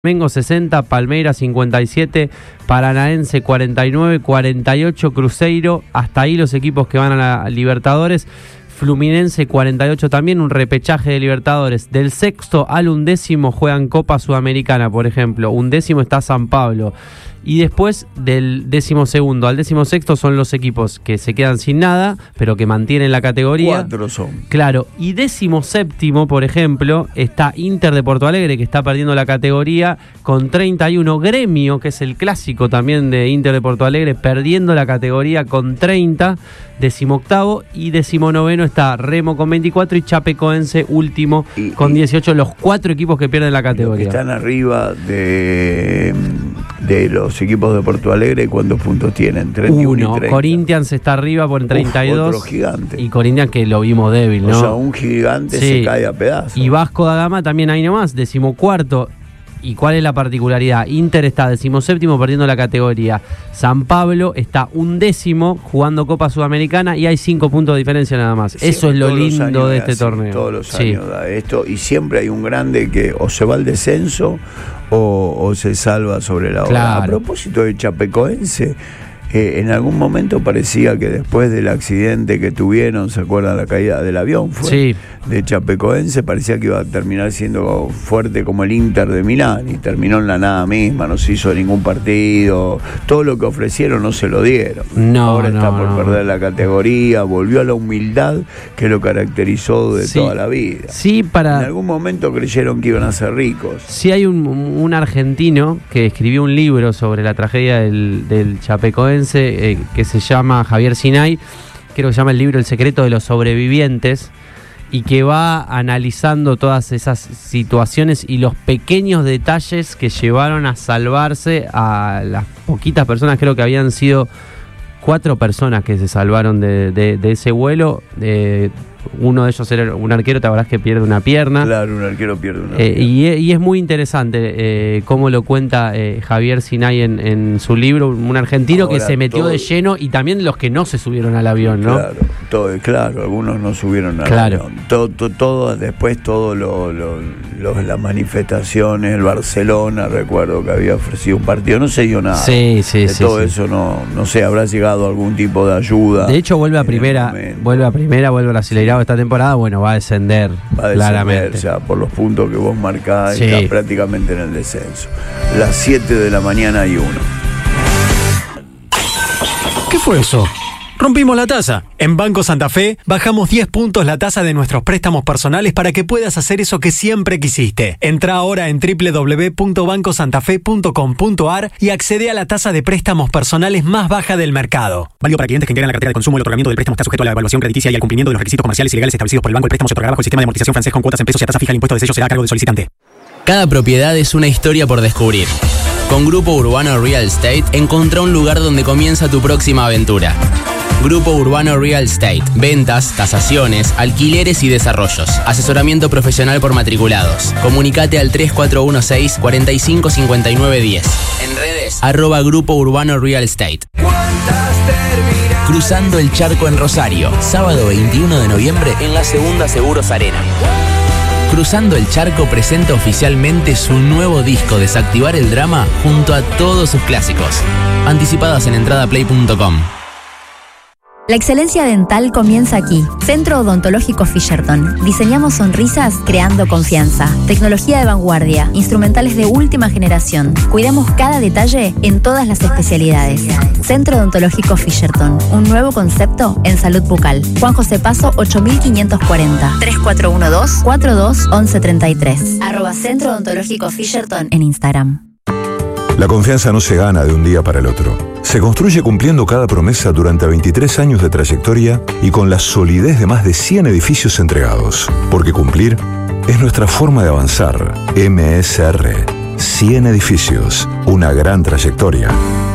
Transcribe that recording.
Flamengo 60, Palmeiras 57, Paranaense 49, 48 Cruzeiro, hasta ahí los equipos que van a la Libertadores. Fluminense 48 también, un repechaje de Libertadores. Del sexto al undécimo juegan Copa Sudamericana, por ejemplo. Undécimo está San Pablo. Y después del 12º al 16º son los equipos que se quedan sin nada, pero que mantienen la categoría. 4 son. Claro, y 17º, por ejemplo, está Inter de Porto Alegre, que está perdiendo la categoría con 31. Gremio, que es el clásico también de Inter de Porto Alegre, perdiendo la categoría con 30. 18º y 19º está Remo con 24 y Chapecoense último con 18. Los 4 equipos que pierden la categoría. Los que están arriba de los equipos de Porto Alegre, ¿cuántos puntos tienen? 31 y 30. Corinthians está arriba por 32. Otro gigante. Y Corinthians que lo vimos débil, ¿no? O sea, un gigante se cae a pedazos. Y Vasco da Gama también ahí nomás, 14º. ¿Y cuál es la particularidad? Inter está 17º perdiendo la categoría. San Pablo está 11º jugando Copa Sudamericana y hay 5 puntos de diferencia nada más. Sí, eso es lo lindo de este torneo. Todos los años da esto y siempre hay un grande que o se va al descenso o se salva sobre la hora. Claro. A propósito de Chapecoense, en algún momento parecía que después del accidente que tuvieron, ¿se acuerdan? La caída del avión fue de Chapecoense, parecía que iba a terminar siendo fuerte como el Inter de Milán y terminó en la nada misma, no se hizo ningún partido, todo lo que ofrecieron no se lo dieron. Ahora está por perder la categoría, volvió a la humildad que lo caracterizó de toda la vida. En algún momento creyeron que iban a ser ricos. Sí, hay un argentino que escribió un libro sobre la tragedia del Chapecoense, que se llama Javier Sinay, creo que se llama el libro El secreto de los sobrevivientes, y que va analizando todas esas situaciones y los pequeños detalles que llevaron a salvarse a las poquitas personas. Creo que habían sido 4 personas que se salvaron de ese vuelo. Uno de ellos era un arquero, te acordás que pierde una pierna. Claro, un arquero pierde una pierna. Y es muy interesante cómo lo cuenta Javier Sinay en su libro, un argentino que se metió de lleno, y también los que no se subieron al avión, ¿no? Claro, algunos no subieron al avión. Después las manifestaciones, el Barcelona, recuerdo que había ofrecido un partido, no se dio nada. Todo eso no sé, habrá llegado algún tipo de ayuda. De hecho vuelve a primera, vuelve Brasileirao esta temporada, va a descender claramente. Ya, por los puntos que vos marcás, está prácticamente en el descenso. Las 7 de la mañana y 1. ¿Qué fue eso? Rompimos la tasa. En Banco Santa Fe bajamos 10 puntos la tasa de nuestros préstamos personales para que puedas hacer eso que siempre quisiste. Entra ahora en www.bancosantafe.com.ar y accede a la tasa de préstamos personales más baja del mercado. Válido para clientes que integran la cartera de consumo. El otorgamiento del préstamo está sujeto a la evaluación crediticia y al cumplimiento de los requisitos comerciales y legales establecidos por el banco. El préstamo se otorgará bajo el sistema de amortización francés con cuotas en pesos y a tasa fija. El impuesto de sello será a cargo del solicitante. Cada propiedad es una historia por descubrir. Con Grupo Urbano Real Estate encontrá un lugar donde comienza tu próxima aventura. Grupo Urbano Real Estate. Ventas, tasaciones, alquileres y desarrollos. Asesoramiento profesional por matriculados. Comunicate al 3416 455910. En redes, @Grupo Urbano Real Estate. Cruzando el Charco en Rosario. Sábado 21 de noviembre en la Segunda Seguros Arena. Cruzando el Charco presenta oficialmente su nuevo disco Desactivar el Drama junto a todos sus clásicos. Anticipadas en entradaplay.com. La excelencia dental comienza aquí. Centro Odontológico Fisherton. Diseñamos sonrisas creando confianza. Tecnología de vanguardia. Instrumentales de última generación. Cuidamos cada detalle en todas las especialidades. Centro Odontológico Fisherton. Un nuevo concepto en salud bucal. Juan José Paso 8540. 3412-421133. @Centro Odontológico Fisherton en Instagram. La confianza no se gana de un día para el otro. Se construye cumpliendo cada promesa durante 23 años de trayectoria y con la solidez de más de 100 edificios entregados. Porque cumplir es nuestra forma de avanzar. MSR. 100 edificios. Una gran trayectoria.